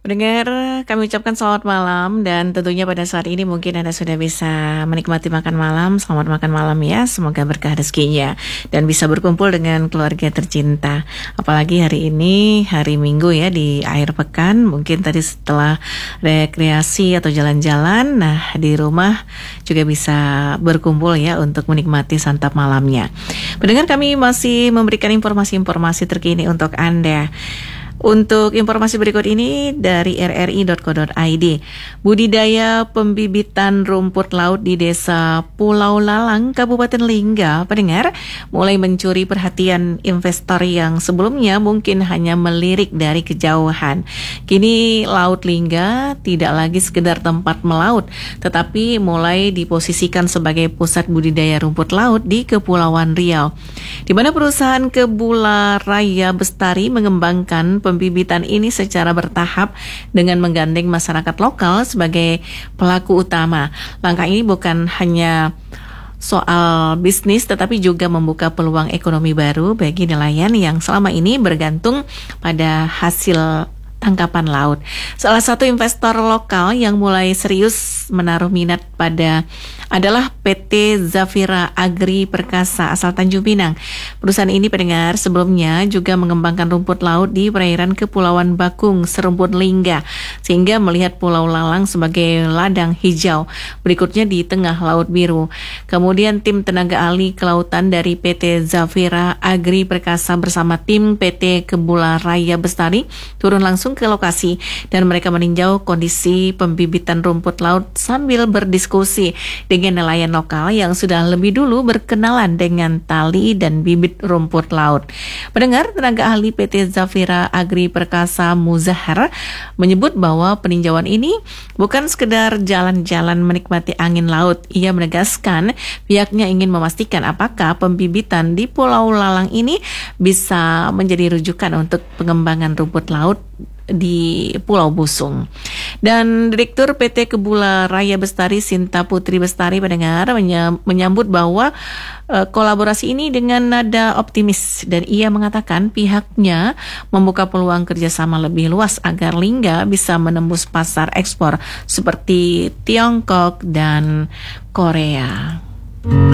Pendengar, kami ucapkan selamat malam dan tentunya pada saat ini mungkin Anda sudah bisa menikmati makan malam. Selamat makan malam ya, semoga berkah rezekinya dan bisa berkumpul dengan keluarga tercinta. Apalagi hari ini, hari Minggu ya, di akhir pekan. Mungkin tadi setelah rekreasi atau jalan-jalan, nah di rumah juga bisa berkumpul ya untuk menikmati santap malamnya. Pendengar, kami masih memberikan informasi-informasi terkini untuk Anda. Untuk informasi berikut ini dari rri.co.id, budidaya pembibitan rumput laut di Desa Pulau Lalang, Kabupaten Lingga, pendengar, mulai mencuri perhatian investor yang sebelumnya mungkin hanya melirik dari kejauhan. Kini Laut Lingga tidak lagi sekedar tempat melaut, tetapi mulai diposisikan sebagai pusat budidaya rumput laut di Kepulauan Riau, di mana perusahaan Kebula Raya Bestari mengembangkan pembibitan ini secara bertahap dengan menggandeng masyarakat lokal sebagai pelaku utama. Langkah ini bukan hanya soal bisnis tetapi juga membuka peluang ekonomi baru bagi nelayan yang selama ini bergantung pada hasil tangkapan laut. Salah satu investor lokal yang mulai serius menaruh minat adalah PT Zafira Agri Perkasa asal Tanjung Pinang. Perusahaan ini, pendengar, sebelumnya juga mengembangkan rumput laut di perairan Kepulauan Bakung, Serumpun Lingga, sehingga melihat Pulau Lalang sebagai ladang hijau. Berikutnya di tengah Laut Biru. Kemudian tim tenaga ahli kelautan dari PT Zafira Agri Perkasa bersama tim PT Kebula Raya Bestari turun langsung ke lokasi dan mereka meninjau kondisi pembibitan rumput laut sambil berdiskusi dengan nelayan lokal yang sudah lebih dulu berkenalan dengan tali dan bibit rumput laut. Pendengar, tenaga ahli PT Zafira Agri Perkasa Muzahar menyebut bahwa peninjauan ini bukan sekedar jalan-jalan menikmati angin laut. Ia menegaskan pihaknya ingin memastikan apakah pembibitan di Pulau Lalang ini bisa menjadi rujukan untuk pengembangan rumput laut di Pulau Busung. Dan Direktur PT Kebula Raya Bestari Sinta Putri Bestari, pendengar, menyambut bahwa kolaborasi ini dengan nada optimis dan ia mengatakan pihaknya membuka peluang kerjasama lebih luas agar Lingga bisa menembus pasar ekspor seperti Tiongkok dan Korea.